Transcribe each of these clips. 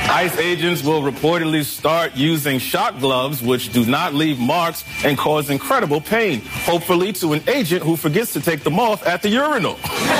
ICE agents will reportedly start using shock gloves, which do not leave marks and cause incredible pain, hopefully to an agent who forgets to take them off at the urinal.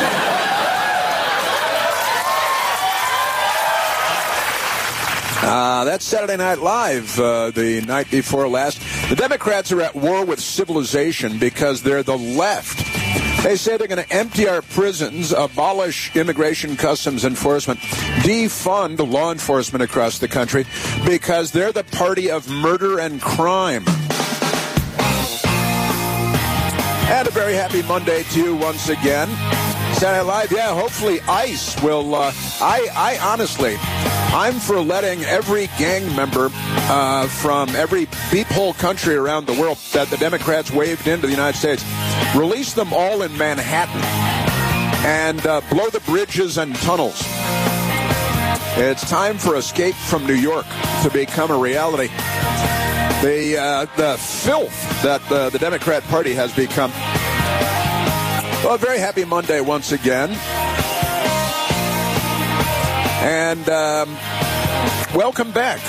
That's Saturday Night Live, the night before last. The Democrats are at war with civilization because they're the left. They say they're going to empty our prisons, abolish immigration customs enforcement, defund law enforcement across the country because they're the party of murder and crime. And a very happy Monday to you once again. Saturday Night Live, yeah, hopefully ICE will, I honestly, I'm for letting every gang member from every beephole country around the world that the Democrats waved into the United States, release them all in Manhattan and blow the bridges and tunnels. It's time for Escape from New York to become a reality. The filth that the Democrat Party has become. Well, a very happy Monday once again. And welcome back.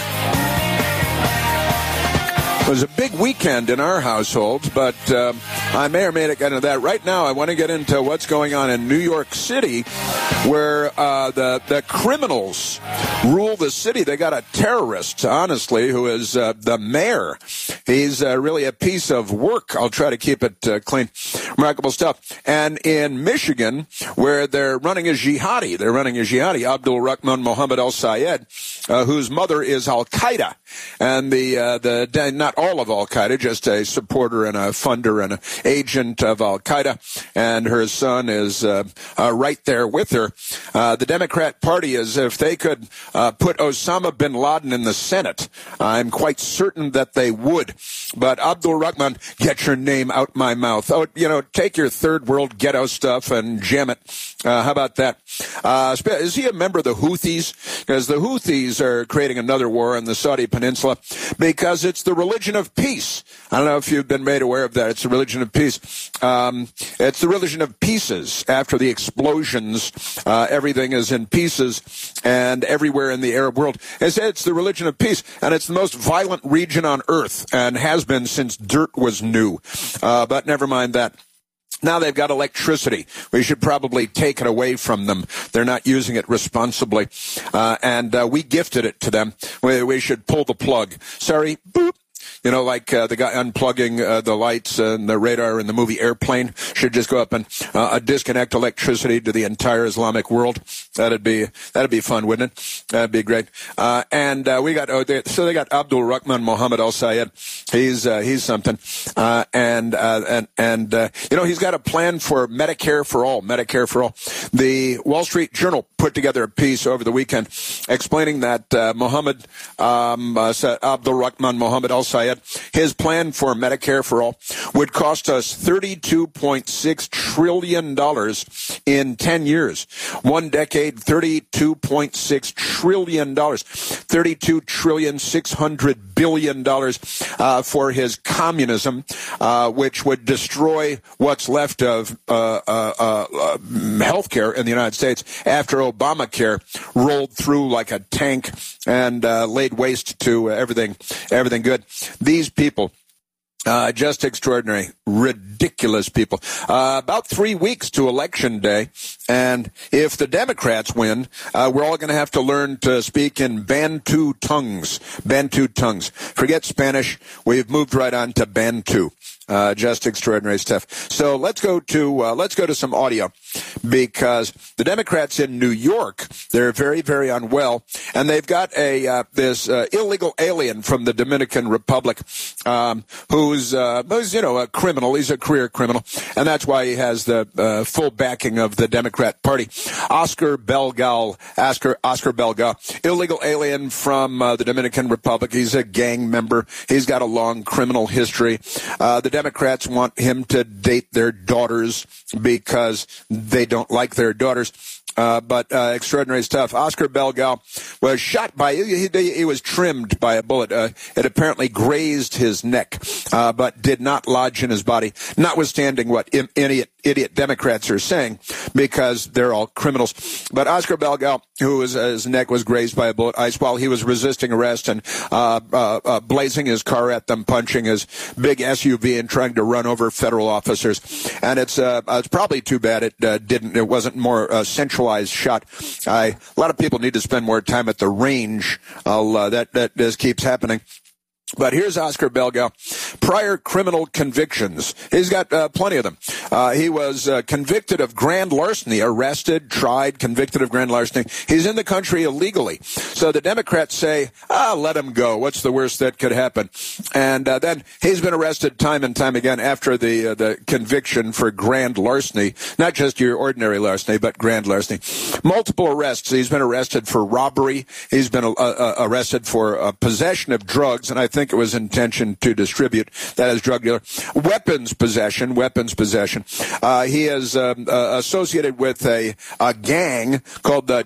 It was a big weekend in our household, but I may or may not get into that. Right now, I want to get into what's going on in New York City, where the criminals rule the city. They got a terrorist, honestly, who is the mayor. He's really a piece of work. I'll try to keep it clean. Remarkable stuff. And in Michigan, where they're running a jihadi, Abdul Rahman Mohammed al-Sayed, whose mother is Al-Qaeda. And the not all of Al-Qaeda, just a supporter and a funder and an agent of Al-Qaeda. And her son is right there with her. The Democrat Party is, if they could put Osama bin Laden in the Senate, I'm quite certain that they would. But Abdul Rahman, get your name out my mouth. Oh, take your third world ghetto stuff and jam it. How about that? Is he a member of the Houthis? Because the Houthis are creating another war in the Saudi Peninsula because it's the religion of peace. I don't know if you've been made aware of that. It's the religion of peace. It's the religion of pieces. After the explosions, everything is in pieces, and everywhere in the Arab world. It's the religion of peace, and it's the most violent region on earth, and has been since dirt was new. But never mind that. Now they've got electricity. We should probably take it away from them. They're not using it responsibly. And we gifted it to them. We should pull the plug. Sorry, boop. Like the guy unplugging the lights and the radar in the movie Airplane should just go up and disconnect electricity to the entire Islamic world. That'd be fun, wouldn't it? That'd be great. And we got they got Abdul Rahman Mohammed al-Sayed. He's something. He's got a plan for Medicare for all. The Wall Street Journal put together a piece over the weekend explaining that Abdul Rahman Mohammed al-Sayed, his plan for Medicare for all would cost us $32.6 trillion in 10 years. 1 decade, $32.6 trillion. $32,600 billion for his communism, which would destroy what's left of health care in the United States after Obamacare rolled through like a tank and laid waste to everything good. These people, just extraordinary, ridiculous people. About 3 weeks to Election Day, and if the Democrats win, we're all going to have to learn to speak in Bantu tongues. Forget Spanish. We've moved right on to Bantu. Just extraordinary stuff. So let's go to some audio, because the Democrats in New York, they're very, very unwell, and they've got this illegal alien from the Dominican Republic, who's a criminal. He's a career criminal, and that's why he has the full backing of the Democrat Party. Oscar Belgal, illegal alien from the Dominican Republic. He's a gang member. He's got a long criminal history. The Democrats want him to date their daughters because they don't like their daughters. But extraordinary stuff. Oscar Belgal was shot by, he was trimmed by a bullet. It apparently grazed his neck, but did not lodge in his body, notwithstanding what idiot idiot Democrats are saying, because they're all criminals. But Oscar Belgal, his neck was grazed by a bullet ice while he was resisting arrest and blazing his car at them, punching his big SUV and trying to run over federal officers. And it's probably too bad it wasn't more centralized shot. A lot of people need to spend more time at the range. That just keeps happening. But here's Oscar Belgal. Prior criminal convictions. He's got plenty of them. He was convicted of grand larceny, arrested, tried, convicted of grand larceny. He's in the country illegally. So the Democrats say, let him go. What's the worst that could happen? And then he's been arrested time and time again after the conviction for grand larceny. Not just your ordinary larceny, but grand larceny. Multiple arrests. He's been arrested for robbery. He's been arrested for possession of drugs, and I think it was intention to distribute. That is drug dealer. Weapons possession. He is associated with a gang called the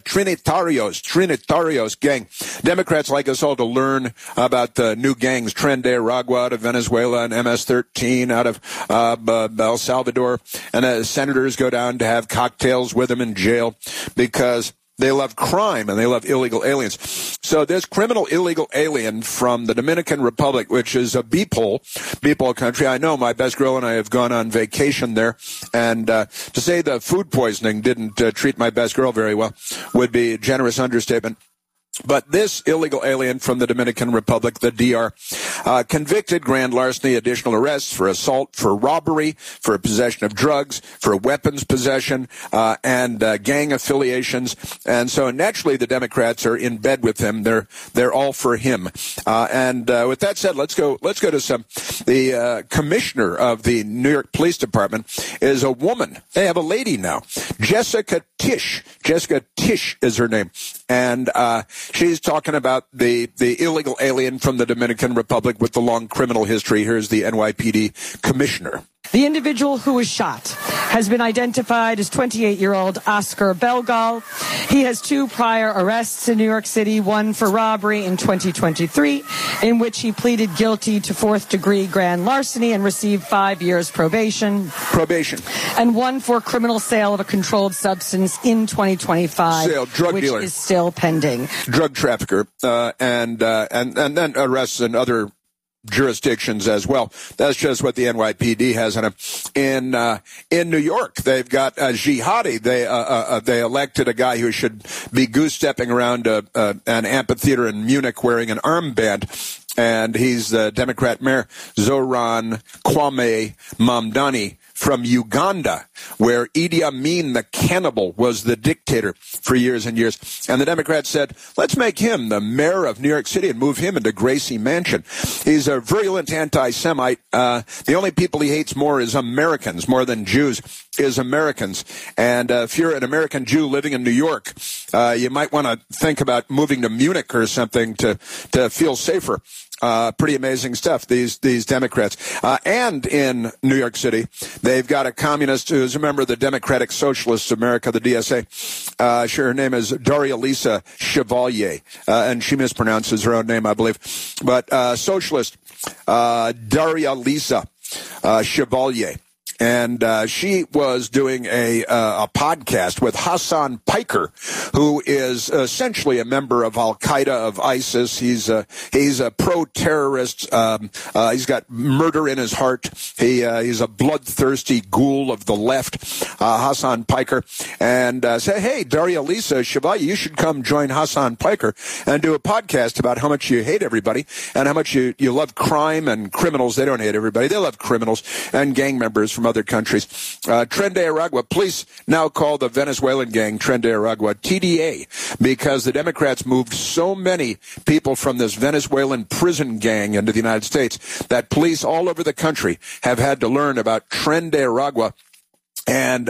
Trinitarios gang. Democrats like us all to learn about the new gangs, Tren de Aragua out of Venezuela and MS-13 out of El Salvador. And the senators go down to have cocktails with them in jail because they love crime and they love illegal aliens. So this criminal illegal alien from the Dominican Republic, which is a beep-hole country. I know my best girl and I have gone on vacation there. And to say the food poisoning didn't treat my best girl very well would be a generous understatement. But this illegal alien from the Dominican Republic, the DR, convicted, grand larceny, additional arrests for assault, for robbery, for possession of drugs, for weapons possession, and gang affiliations. And so naturally the Democrats are in bed with him. They're all for him. And with that said, let's go to the commissioner of the New York Police Department is a woman. They have a lady now. Jessica Tisch. Jessica Tisch is her name. And she's talking about the illegal alien from the Dominican Republic with the long criminal history. Here's the NYPD commissioner. The individual who was shot has been identified as 28-year-old Oscar Belgal. He has 2 prior arrests in New York City, one for robbery in 2023, in which he pleaded guilty to 4th-degree grand larceny and received 5 years probation. And one for criminal sale of a controlled substance in 2025, drug which dealer. Is still pending. Drug trafficker, and then arrests in other jurisdictions as well. That's just what the NYPD has on him. In New York, they've got a jihadi. They elected a guy who should be goose-stepping around an amphitheater in Munich wearing an armband. And he's the Democrat mayor, Zoran Kwame Mamdani, from Uganda, where Idi Amin, the cannibal, was the dictator for years and years. And the Democrats said, let's make him the mayor of New York City and move him into Gracie Mansion. He's a virulent anti-Semite. The only people he hates more is Americans, more than Jews, is Americans. And if you're an American Jew living in New York, you might want to think about moving to Munich or something to feel safer. Pretty amazing stuff, these Democrats. And in New York City, they've got a communist who's a member of the Democratic Socialists of America, the DSA. Her name is Daria Lisa Chevalier, and she mispronounces her own name, I believe. But socialist Daria Lisa Chevalier. And she was doing a podcast with Hassan Piker, who is essentially a member of Al-Qaeda, of ISIS. He's a pro-terrorist. He's got murder in his heart. He's a bloodthirsty ghoul of the left, Hassan Piker. And say, hey, Daria Lisa Chevalier, you should come join Hassan Piker and do a podcast about how much you hate everybody and how much you love crime and criminals. They don't hate everybody. They love criminals and gang members from other countries. Tren de Aragua, police now call the Venezuelan gang Tren de Aragua TDA because the Democrats moved so many people from this Venezuelan prison gang into the United States that police all over the country have had to learn about Tren de Aragua and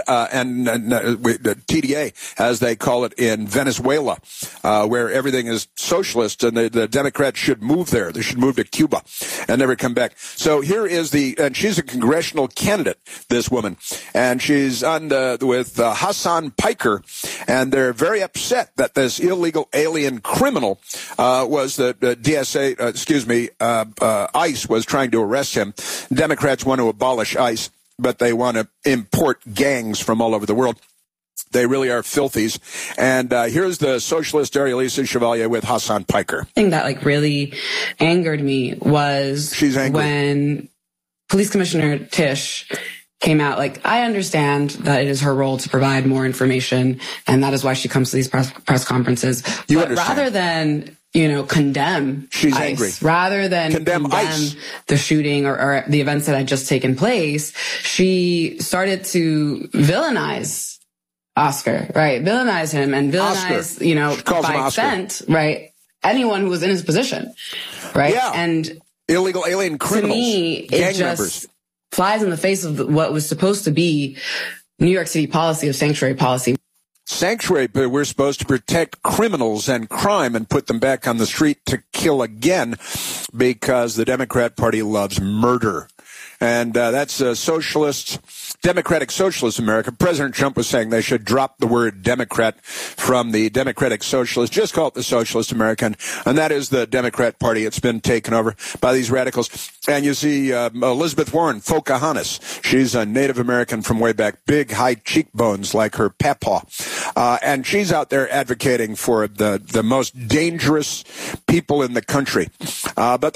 TDA, as they call it in Venezuela, where everything is socialist, and the Democrats should move there. They should move to Cuba and never come back. So here is and she's a congressional candidate, this woman, and she's on with Hassan Piker, and they're very upset that this illegal alien criminal was the DSA, ICE was trying to arrest him. Democrats want to abolish ICE. but they want to import gangs from all over the world. They really are filthies. And here's the socialist Arielisa Chevalier with Hassan Piker. The thing that really angered me was when Police Commissioner Tish came out. I understand that it is her role to provide more information, and that is why she comes to these press conferences. But rather than condemn She's ICE, angry. Rather than condemn the shooting or the events that had just taken place, she started to villainize Oscar, right? Villainize him and villainize, by extent, right? Anyone who was in his position, right? Yeah. And illegal alien criminals, to me, gang it just members. Flies in the face of what was supposed to be New York City policy of sanctuary policy. Sanctuary, but we're supposed to protect criminals and crime and put them back on the street to kill again because the Democrat Party loves murder. And that's Democratic Socialist America. President Trump was saying they should drop the word Democrat from the Democratic Socialist, just call it the Socialist American. And that is the Democrat Party. It's been taken over by these radicals. And you see Elizabeth Warren, Pocahontas. She's a Native American from way back, big, high cheekbones like her papa. And she's out there advocating for the most dangerous people in the country. But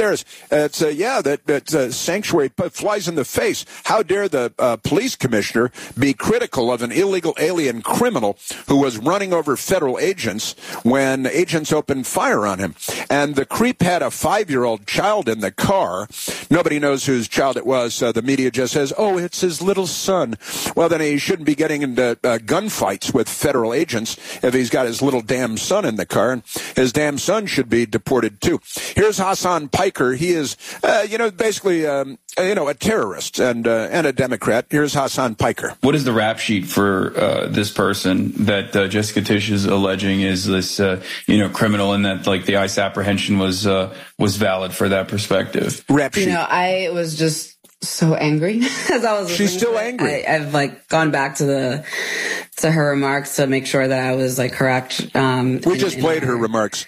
that sanctuary flies in the face. How dare the police commissioner be critical of an illegal alien criminal who was running over federal agents when agents opened fire on him. And the creep had a 5-year-old child in the car. Nobody knows whose child it was. The media just says, oh, it's his little son. Well, then he shouldn't be getting into gunfights with federal agents if he's got his little damn son in the car. And his damn son should be deported, too. Here's Hassan Piker. He is, basically, a terrorist and a Democrat. Here's Hassan Piker. What is the rap sheet for this person that Jessica Tish is alleging is this, criminal, and that the ICE apprehension was valid for that perspective? Rap sheet. I was just so angry as I was. She's still angry. I've gone back to her remarks to make sure that I was correct. We just played her remarks.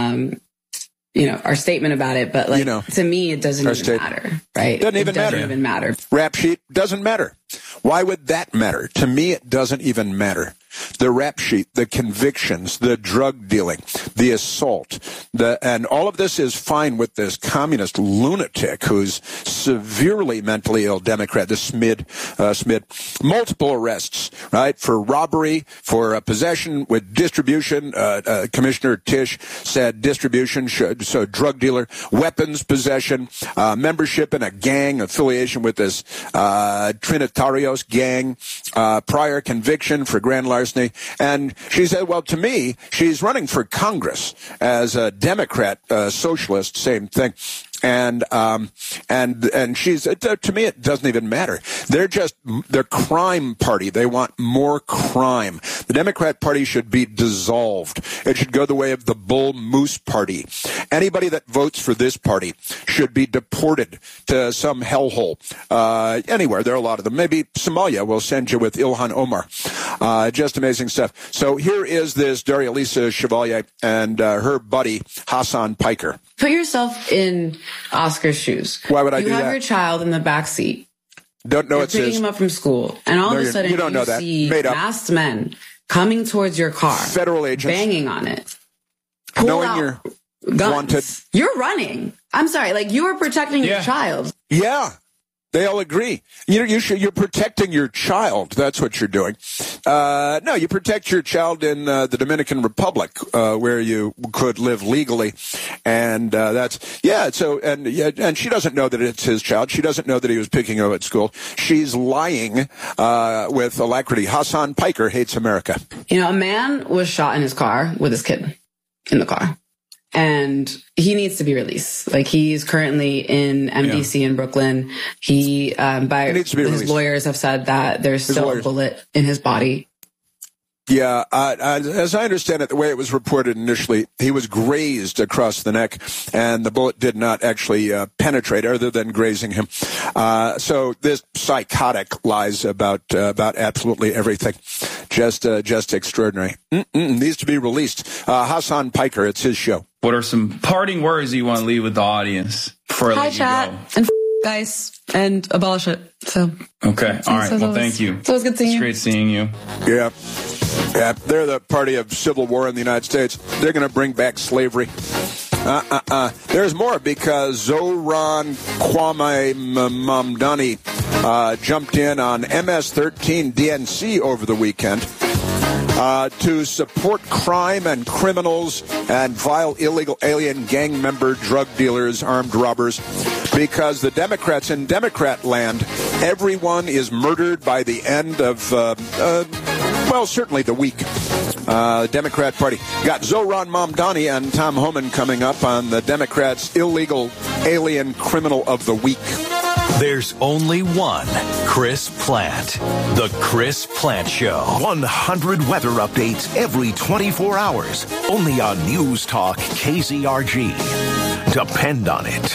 Our statement about it, but to me, it doesn't even matter, right? Doesn't even matter. Rap sheet doesn't matter. Why would that matter? To me, it doesn't even matter. The rap sheet, the convictions, the drug dealing, the assault, and all of this is fine with this communist lunatic who's severely mentally ill Democrat, the Smid, multiple arrests, right, for robbery, for possession with distribution. Commissioner Tish said distribution, so drug dealer, weapons possession, membership in a gang, affiliation with this Trinitarios gang, prior conviction for grand larceny. And she said, well, to me, she's running for Congress as a Democrat, socialist, same thing. And she's, to me, it doesn't even matter. They're crime party. They want more crime. The Democrat Party should be dissolved. It should go the way of the Bull Moose Party. Anybody that votes for this party should be deported to some hellhole. Anywhere. There are a lot of them. Maybe Somalia will send you with Ilhan Omar. Just amazing stuff. So here is this Arielisa Chevalier and her buddy Hassan Piker. Put yourself in Oscar's shoes. Why would I do that? You have your child in the back seat. Don't know You're it says. picking him up from school, and all of a sudden you see masked men coming towards your car, federal agents, banging on it. Knowing you're guns. Wanted. You're running. I'm sorry, you are protecting your child. Yeah. They all agree. You're protecting your child. That's what you're doing. No, you protect your child in the Dominican Republic, where you could live legally, and and she doesn't know that it's his child. She doesn't know that he was picking her up at school. She's lying with alacrity. Hassan Piker hates America. A man was shot in his car with his kid in the car. And he needs to be released. He's currently in MDC in Brooklyn. He needs to be released. His lawyers have said that there's still a bullet in his body. Yeah, as I understand it, the way it was reported initially, he was grazed across the neck, and the bullet did not actually penetrate, other than grazing him. So this psychotic lies about absolutely everything. Just extraordinary. Needs to be released. Hassan Piker, it's his show. What are some parting words you want to leave with the audience before I let you go? And guys, and abolish it. So okay, all right. Well, thank you. So it was good seeing you. It's great seeing you. Yeah. Yeah, they're the party of civil war in the United States. They're going to bring back slavery. There's more because Zoran Kwame Mamdani jumped in on MS-13 DNC over the weekend to support crime and criminals and vile illegal alien gang member drug dealers, armed robbers, because the Democrats in Democrat land, everyone is murdered by the end of, certainly the week. Democrat Party. Got Zoran Mamdani and Tom Homan coming up on the Democrats' illegal alien criminal of the week. There's only one Chris Plant. The Chris Plant Show. 100 weather updates every 24 hours. Only on News Talk KZRG. Depend on it.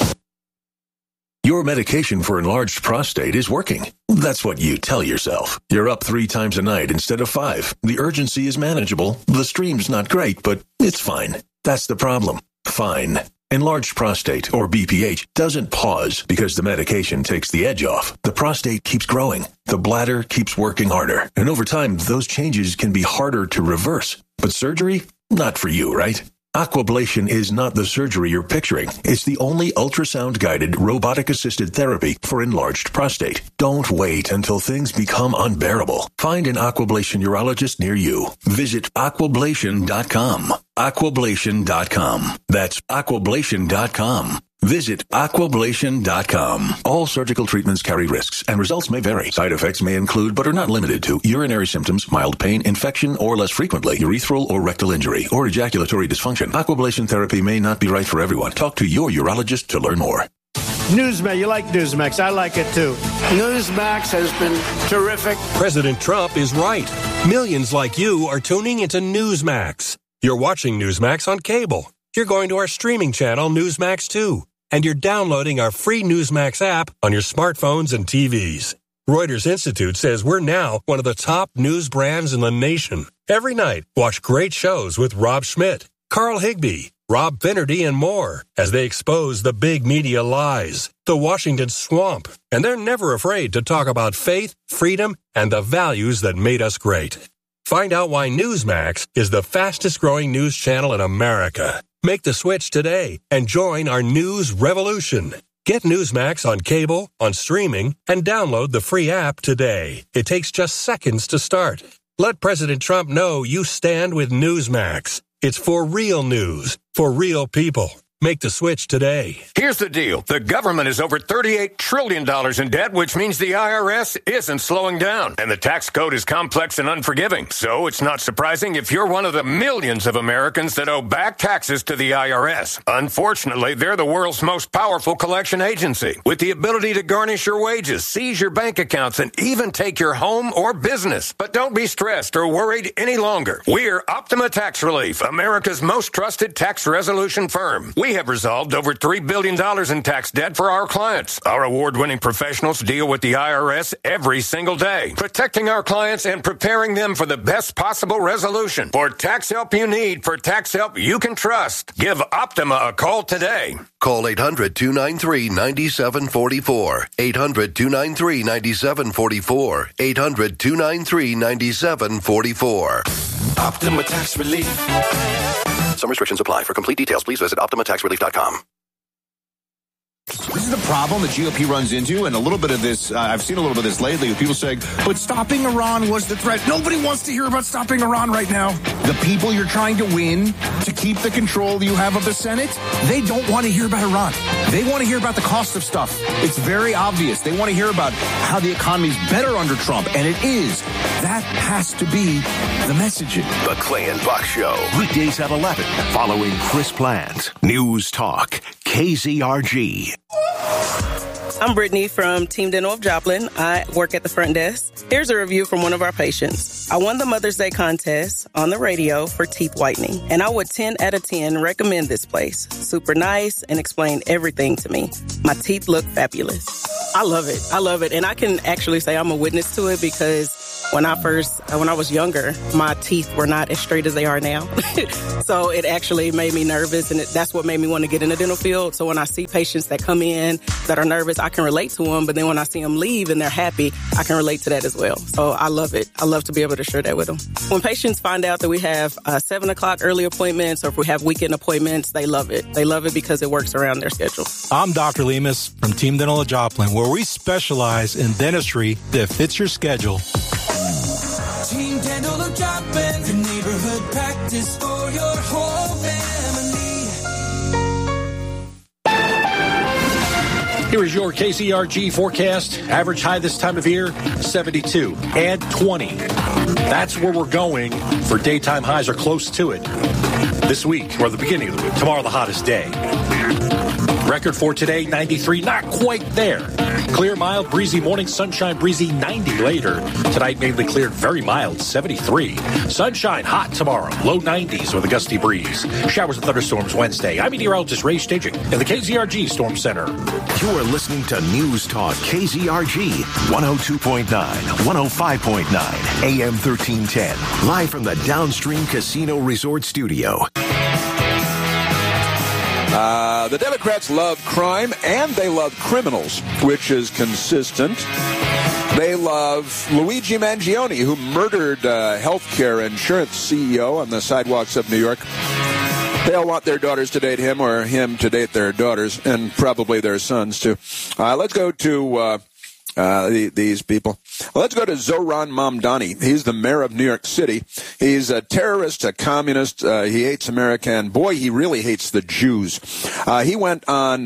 Your medication for enlarged prostate is working. That's what you tell yourself. You're up 3 times a night instead of 5. The urgency is manageable. The stream's not great, but it's fine. That's the problem. Fine. Enlarged prostate, or BPH, doesn't pause because the medication takes the edge off. The prostate keeps growing. The bladder keeps working harder. And over time, those changes can be harder to reverse. But surgery? Not for you, right? Aquablation is not the surgery you're picturing. It's the only ultrasound-guided, robotic-assisted therapy for enlarged prostate. Don't wait until things become unbearable. Find an Aquablation urologist near you. Visit aquablation.com. Aquablation.com. That's aquablation.com. Visit aquablation.com. All surgical treatments carry risks, and results may vary. Side effects may include, but are not limited to, urinary symptoms, mild pain, infection, or less frequently, urethral or rectal injury, or ejaculatory dysfunction. Aquablation therapy may not be right for everyone. Talk to your urologist to learn more. Newsmax, you like Newsmax. I like it too. Newsmax has been terrific. President Trump is right. Millions like you are tuning into Newsmax. You're watching Newsmax on cable. You're going to our streaming channel, Newsmax 2. And you're downloading our free Newsmax app on your smartphones and TVs. Reuters Institute says we're now one of the top news brands in the nation. Every night, watch great shows with Rob Schmidt, Carl Higbie, Rob Finnerty, and more as they expose the big media lies, the Washington swamp. And they're never afraid to talk about faith, freedom, and the values that made us great. Find out why Newsmax is the fastest-growing news channel in America. Make the switch today and join our news revolution. Get Newsmax on cable, on streaming, and download the free app today. It takes just seconds to start. Let President Trump know you stand with Newsmax. It's for real news, for real people. Make the switch today. Here's the deal. The government is over $38 trillion in debt, which means the IRS isn't slowing down. And the tax code is complex and unforgiving. So it's not surprising if you're one of the millions of Americans that owe back taxes to the IRS. Unfortunately, they're the world's most powerful collection agency, with the ability to garnish your wages, seize your bank accounts, and even take your home or business. But don't be stressed or worried any longer. We're Optima Tax Relief, America's most trusted tax resolution firm. We have resolved over $3 billion in tax debt for our clients. Our award-winning professionals deal with the IRS every single day, protecting our clients and preparing them for the best possible resolution. For tax help you need, for tax help you can trust, give Optima a call today. Call 800-293-9744. 800-293-9744. 800-293-9744. Optima Tax Relief. Some restrictions apply. For complete details, please visit OptimaTaxRelief.com. This is the problem the GOP runs into, and a little bit of this, I've seen a little bit of this lately with people saying, but stopping Iran was the threat. Nobody wants to hear about stopping Iran right now. The people you're trying to win to keep the control you have of the Senate, they don't want to hear about Iran. They want to hear about the cost of stuff. It's very obvious. They want to hear about how the economy's better under Trump, and it is. That has to be the messaging. The Clay and Buck Show. Weekdays at 11. Following Chris Plant. News Talk. KZRG. I'm Brittany from Team Dental of Joplin. I work at the front desk. Here's a review from one of our patients. I won the Mother's Day contest on the radio for teeth whitening, and I would 10 out of 10 recommend this place. Super nice and explained everything to me. My teeth look fabulous. I love it. I love it. And I can actually say I'm a witness to it because When I was younger, my teeth were not as straight as they are now. So it actually made me nervous, and that's what made me want to get in the dental field. So when I see patients that come in that are nervous, I can relate to them. But then when I see them leave and they're happy, I can relate to that as well. So I love it. I love to be able to share that with them. When patients find out that we have 7 o'clock early appointments, or if we have weekend appointments, they love it. They love it because it works around their schedule. I'm Dr. Lemus from Team Dental of Joplin, where we specialize in dentistry that fits your schedule. Team Dental of Joplin, the neighborhood practice for your whole family. Here is your KCRG forecast. Average high this time of year, 72 and 20. That's where we're going for daytime highs or close to it this week, or the beginning of the week. Tomorrow, the hottest day. Record for today, 93, not quite there. Clear, mild, breezy morning, sunshine, breezy, 90 later. Tonight, mainly cleared, very mild, 73. Sunshine, hot tomorrow, low 90s with a gusty breeze. Showers and thunderstorms Wednesday. I'm meteorologist Ray Staging in the KZRG Storm Center. You're listening to News Talk KZRG 102.9, 105.9, AM 1310. Live from the Downstream Casino Resort Studio. The Democrats love crime and they love criminals, which is consistent. They love Luigi Mangione, who murdered healthcare insurance CEO on the sidewalks of New York. They all want their daughters to date him or him to date their daughters, and probably their sons, too. Let's go to these people. Let's go to Zohran Mamdani. He's the mayor of New York City. He's a terrorist, a communist. He hates America, and boy, he really hates the Jews. He went on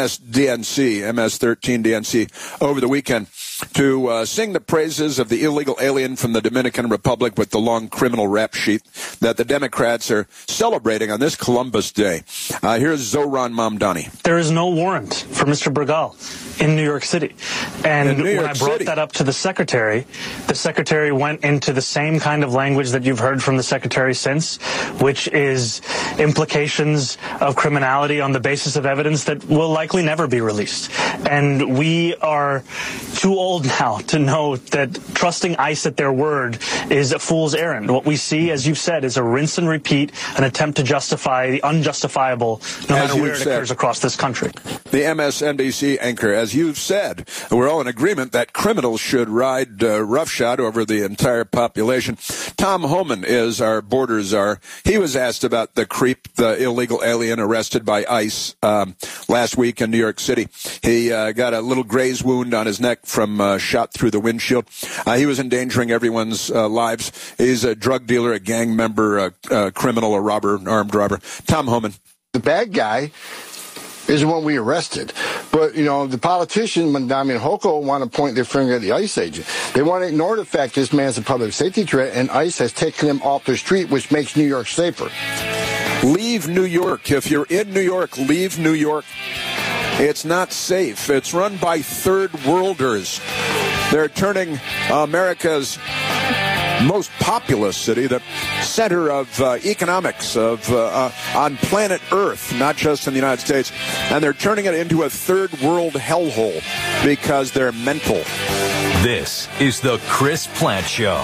MS13 DNC over the weekend to sing the praises of the illegal alien from the Dominican Republic with the long criminal rap sheet that the Democrats are celebrating on this Columbus Day. Here's Zohran Mamdani. There is no warrant for Mr. Bregal in New York City. And when I brought that up to the secretary went into the same kind of language that you've heard from the secretary since, which is implications of criminality on the basis of evidence that will likely never be released. And we are too old now to know that trusting ICE at their word is a fool's errand. What we see, as you've said, is a rinse and repeat, an attempt to justify the unjustifiable, no matter where it occurs across this country. The MSNBC anchor, as you've said, we're all in agreement that criminals should ride roughshod over the entire population. Tom Homan is our border czar. He was asked about the creep, the illegal alien arrested by ICE last week in New York City. He got a little graze wound on his neck from shot through the windshield. He was endangering everyone's lives. He's a drug dealer, a gang member, a criminal, a robber, an armed robber. Tom Homan. The bad guy is the one we arrested. But, the politician, Mamdani and Hochul, want to point their finger at the ICE agent. They want to ignore the fact this man's a public safety threat, and ICE has taken him off the street, which makes New York safer. Leave New York. If you're in New York, leave New York. It's not safe. It's run by third worlders. They're turning America's most populous city, the center of economics on planet Earth, not just in the United States, and they're turning it into a third world hellhole because they're mental. This is the Chris Plant Show.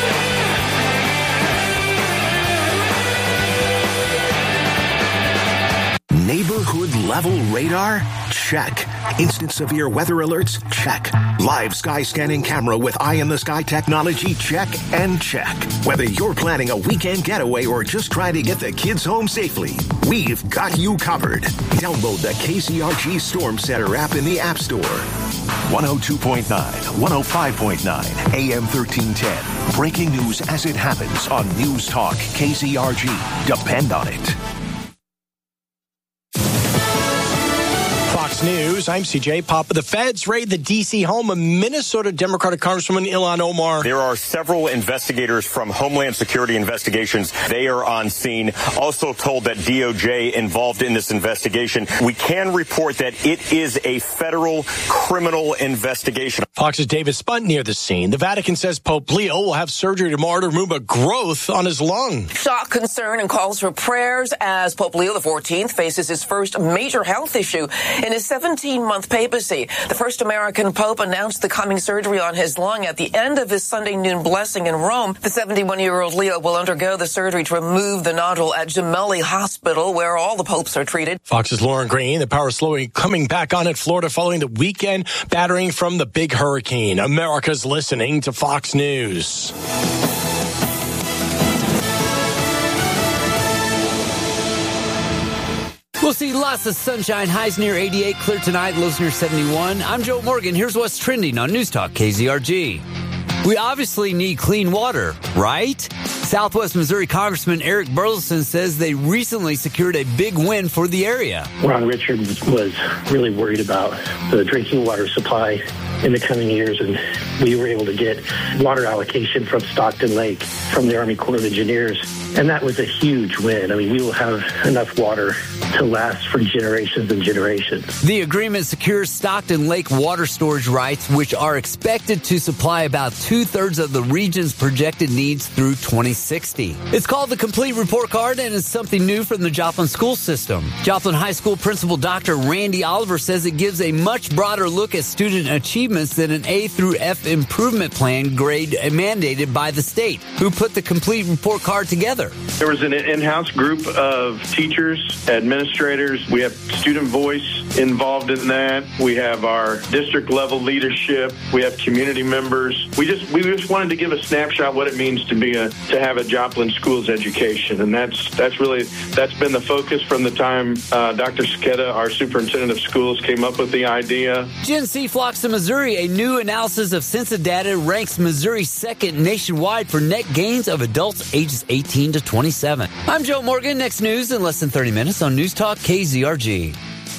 Neighborhood level radar? Check. Instant severe weather alerts? Check. Live sky scanning camera with eye in the sky technology? Check and check. Whether you're planning a weekend getaway or just trying to get the kids home safely, we've got you covered. Download the KCRG Storm Center app in the App Store. 102.9, 105.9, AM 1310. Breaking news as it happens on News Talk KCRG. Depend on it. Fox News, I'm CJ Papa. The feds raid the D.C. home of Minnesota Democratic Congresswoman Ilhan Omar. There are several investigators from Homeland Security Investigations. They are on scene. Also told that DOJ involved in this investigation. We can report that it is a federal criminal investigation. Fox's David Spunt near the scene. The Vatican says Pope Leo will have surgery tomorrow to remove a growth on his lung. Shock, concern, and calls for prayers as Pope Leo XIV faces his first major health issue in his 17-month papacy. The first American pope announced the coming surgery on his lung at the end of his Sunday noon blessing in Rome. The 71-year-old Leo will undergo the surgery to remove the nodule at Gemelli Hospital, where all the popes are treated. Fox's Lauren Green. The power slowly coming back on at Florida following the weekend battering from the big hurricane. America's listening to Fox News. We'll see lots of sunshine, highs near 88, clear tonight, lows near 71. I'm Joe Morgan. Here's what's trending on News Talk KZRG. We obviously need clean water, right? Southwest Missouri Congressman Eric Burleson says they recently secured a big win for the area. Ron Richard was really worried about the drinking water supply in the coming years, and we were able to get water allocation from Stockton Lake from the Army Corps of Engineers, and that was a huge win. I mean, we will have enough water to last for generations and generations. The agreement secures Stockton Lake water storage rights, which are expected to supply about 2/3 of the region's projected needs through 2060. It's called the Complete Report Card, and it's something new from the Joplin school system. Joplin High School Principal Dr. Randy Oliver says it gives a much broader look at student achievements than an A through F improvement plan grade mandated by the state. Who put the Complete Report Card together? There was an in-house group of teachers, administrators. We have student voice involved in that. We have our district level leadership. We have community members. We just wanted to give a snapshot what it means to have a Joplin schools education, and that's been the focus from the time Dr. Skeda, our superintendent of schools, came up with the idea. Gen C flocks to Missouri. A new analysis of Census data ranks Missouri second nationwide for net gains of adults ages 18 to 27. I'm Joe Morgan. Next news in less than 30 minutes on News Talk KZRG.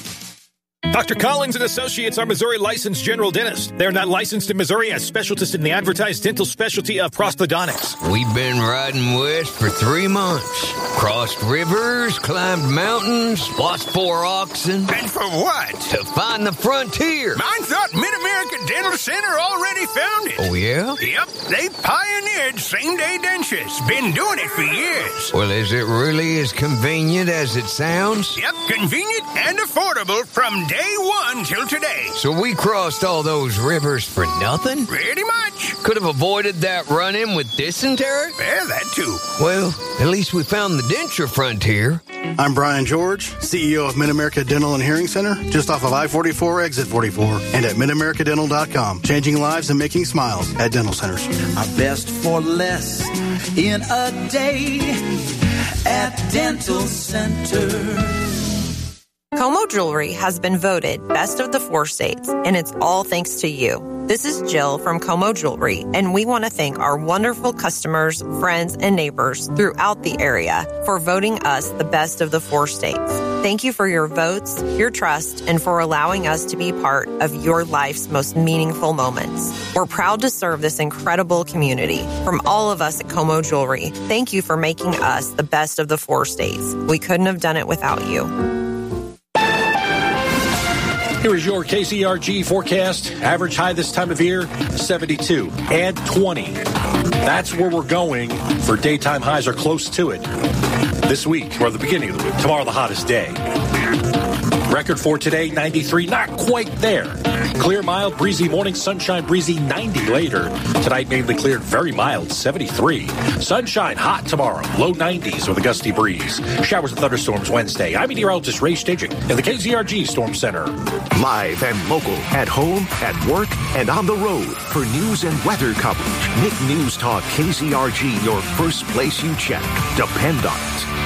Dr. Collins and Associates are Missouri licensed general dentists. They're not licensed in Missouri as specialists in the advertised dental specialty of prosthodontics. We've been riding west for 3 months. Crossed rivers, climbed mountains, lost 4 oxen. And for what? To find the frontier. I thought Mid-America Dental Center already found it. Oh, yeah? Yep, they pioneered same-day dentures. Been doing it for years. Well, is it really as convenient as it sounds? Yep, convenient and affordable from day one till today. So we crossed all those rivers for nothing? Pretty much. Could have avoided that run-in with dysentery? Well, that too. Well, at least we found the denture frontier. I'm Brian George, CEO of Mid-America Dental and Hearing Center, just off of I-44, Exit 44, and at MidAmericaDental.com. Changing lives and making smiles at dental centers. Our best for less in a day at Dental Center. Como Jewelry has been voted Best of the 4 states, and it's all thanks to you. This is Jill from Como Jewelry, and we want to thank our wonderful customers, friends, and neighbors throughout the area for voting us the best of the 4 states. Thank you for your votes, your trust, and for allowing us to be part of your life's most meaningful moments. We're proud to serve this incredible community. From all of us at Como Jewelry, thank you for making us the best of the 4 states. We couldn't have done it without you. Here is your KZRG forecast. Average high this time of year, 72 and 20. That's where we're going for daytime highs or close to it this week, or the beginning of the week. Tomorrow, the hottest day. Record for today, 93. Not quite there. Clear, mild, breezy morning, sunshine, breezy, 90 later. Tonight, mainly cleared, very mild, 73. Sunshine, hot tomorrow, low 90s with a gusty breeze. Showers and thunderstorms Wednesday. I'm meteorologist Ray Staging in the KZRG Storm Center. Live and local, at home, at work, and on the road. For news and weather coverage, make News Talk KZRG your first place you check. Depend on it.